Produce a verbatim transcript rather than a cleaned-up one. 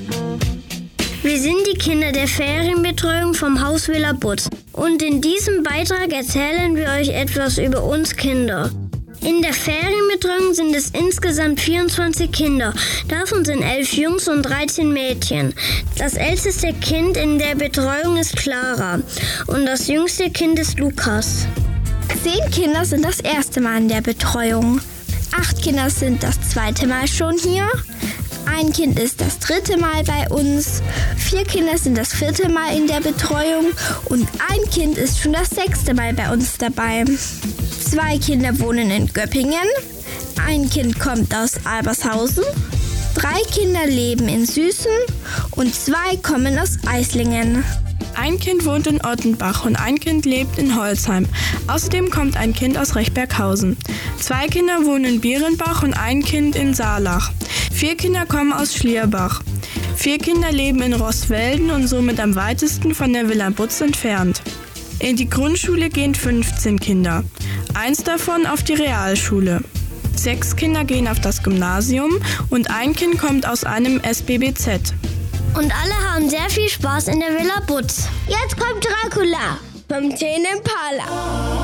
Wir sind die Kinder der Ferienbetreuung vom Haus Villa Butz und in diesem Beitrag erzählen wir euch etwas über uns Kinder. In der Ferienbetreuung sind es insgesamt vierundzwanzig Kinder, davon sind elf Jungs und dreizehn Mädchen. Das älteste Kind in der Betreuung ist Clara und das jüngste Kind ist Lukas. Zehn Kinder sind das erste Mal in der Betreuung. Acht Kinder sind das zweite Mal schon hier. Ein Kind ist das dritte Mal bei uns. Vier Kinder sind das vierte Mal in der Betreuung. Und ein Kind ist schon das sechste Mal bei uns dabei. Zwei Kinder wohnen in Göppingen. Ein Kind kommt aus Albershausen. Drei Kinder leben in Süßen. Und zwei kommen aus Eislingen. Ein Kind wohnt in Ottenbach und ein Kind lebt in Holzheim. Außerdem kommt ein Kind aus Rechberghausen. Zwei Kinder wohnen in Bierenbach und ein Kind in Saarlach. Vier Kinder kommen aus Schlierbach. Vier Kinder leben in Roßwelden und somit am weitesten von der Villa Butz entfernt. In die Grundschule gehen fünfzehn Kinder. Eins davon auf die Realschule. Sechs Kinder gehen auf das Gymnasium und ein Kind kommt aus einem S B B Z. Und alle haben sehr viel Spaß in der Villa Butz. Jetzt kommt Dracula vom Ten Impala.